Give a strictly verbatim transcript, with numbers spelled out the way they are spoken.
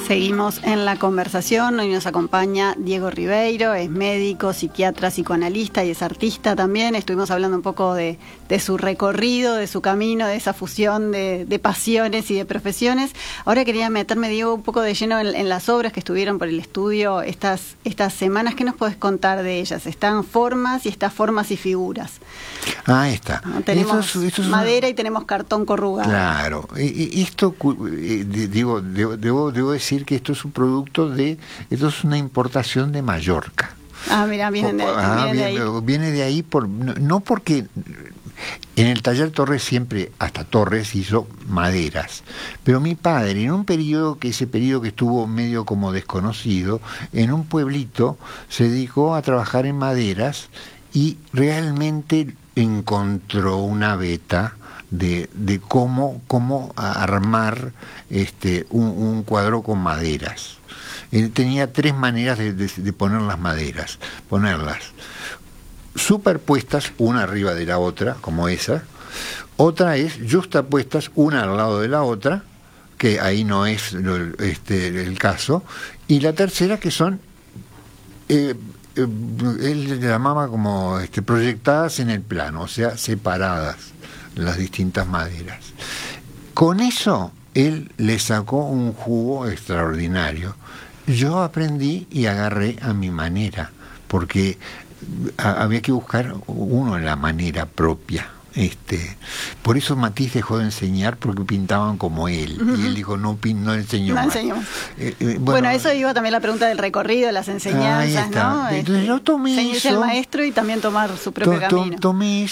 Seguimos en la conversación. Hoy nos acompaña Diego Ribeiro, es médico, psiquiatra, psicoanalista y es artista también. Estuvimos hablando un poco de, de su recorrido, de su camino, de esa fusión de, de pasiones y de profesiones. Ahora quería meterme, Diego, un poco de lleno en, en las obras que estuvieron por el estudio estas, estas semanas. ¿Qué nos podés contar de ellas? Están formas y está formas y figuras. Ah, ahí está. ¿No? Tenemos esto es, esto es madera una... y tenemos cartón corrugado. Claro. Y esto, digo, debo, debo, debo decir que esto es un producto de, esto es una importación de Mallorca. Ah, mira, vienen de, ah, vienen de ahí. Viene de ahí, por, no, no porque en el taller Torres siempre, hasta Torres hizo maderas, pero mi padre, en un periodo, que ese periodo que estuvo medio como desconocido, en un pueblito se dedicó a trabajar en maderas y realmente encontró una beta de, de cómo, cómo armar este un, un cuadro con maderas. Él tenía tres maneras de, de, de poner las maderas, ponerlas superpuestas una arriba de la otra, como esa. Otra es justapuestas una al lado de la otra, que ahí no es este, el caso. Y la tercera, que son eh, eh, él le llamaba como este, proyectadas en el plano, o sea, separadas las distintas maderas. Con eso él le sacó un jugo extraordinario. Yo aprendí y agarré a mi manera, porque había que buscar uno la manera propia. Este, por eso Matisse dejó de enseñar, porque pintaban como él. Uh-huh. Y él dijo, no, no enseñó no más. enseñó. Eh, eh, bueno, bueno, eso iba también la pregunta del recorrido, las enseñanzas, ¿no? Entonces yo tomé Enseñarse eso. al maestro y también tomar su propio to, to, camino. Tomé eso.